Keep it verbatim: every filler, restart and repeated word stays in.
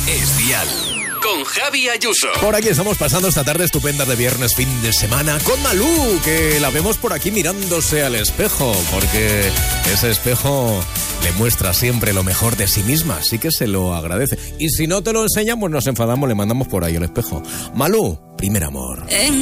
es Dial. Con Javi Ayuso. Por aquí estamos pasando esta tarde estupenda de viernes, fin de semana, con Malú, que la vemos por aquí mirándose al espejo, porque ese espejo le muestra siempre lo mejor de sí misma, así que se lo agradece. Y si no te lo enseñamos, nos enfadamos, le mandamos por ahí el espejo. Malú, primer amor. En